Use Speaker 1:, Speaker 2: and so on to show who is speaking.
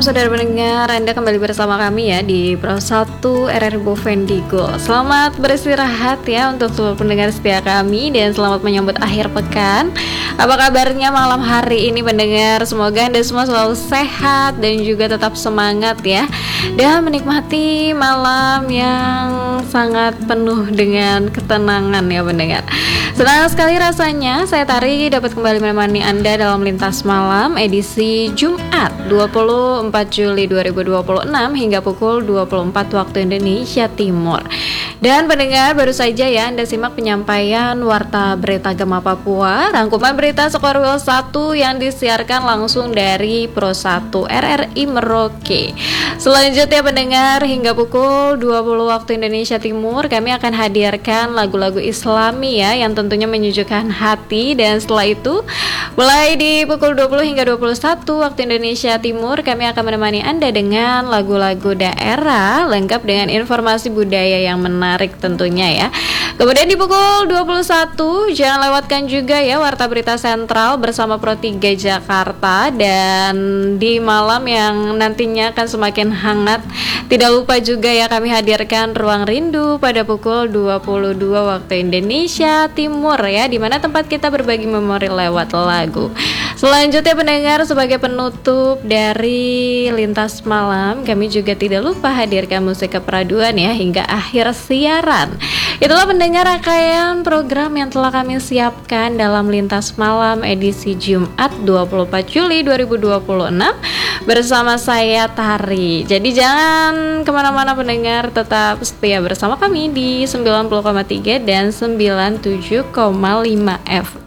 Speaker 1: saudara pendengar, Anda kembali bersama kami ya di Pro 1 RRI Bovendigul. Selamat beristirahat ya untuk seluruh pendengar setia kami dan selamat menyambut akhir pekan. Apa kabarnya malam hari ini pendengar? Semoga Anda semua selalu sehat dan juga tetap semangat ya, dan menikmati malam yang sangat penuh dengan ketenangan ya pendengar. Senang sekali rasanya saya Tari dapat kembali menemani Anda dalam Lintas Malam edisi Jumat 24 Juli 2026 hingga pukul 24 waktu Indonesia Timur. Dan pendengar, baru saja ya Anda simak penyampaian Warta Berita Gema Papua, rangkuman berita Sekorwil 1 yang disiarkan langsung dari Pro 1 RRI Merauke. Selanjutnya pendengar, hingga pukul 20 waktu Indonesia Timur kami akan hadirkan lagu-lagu Islami ya yang tentunya menyejukkan hati. Dan setelah itu mulai di pukul 20 hingga 21 waktu Indonesia Timur kami akan menemani Anda dengan lagu-lagu daerah lengkap dengan informasi budaya yang menarik tentunya ya. Kemudian di pukul 21 jangan lewatkan juga ya Warta Berita Sentral bersama Pro 3 Jakarta. Dan di malam yang nantinya akan semakin hangat, tidak lupa juga ya kami hadirkan Ruang Rindu pada pukul 22 waktu Indonesia Timur ya, dimana tempat kita berbagi memori lewat lagu. Selanjutnya pendengar, sebagai penutup dari Lintas Malam kami juga tidak lupa hadirkan musik keperaduan ya hingga akhir siaran. Itulah pendengar rangkaian program yang telah kami siapkan dalam Lintas Malam edisi Jumat 24 Juli 2026 bersama saya Tari. Jadi jangan kemana-mana pendengar, tetap setia bersama kami di 90,3 dan 97,5 FM.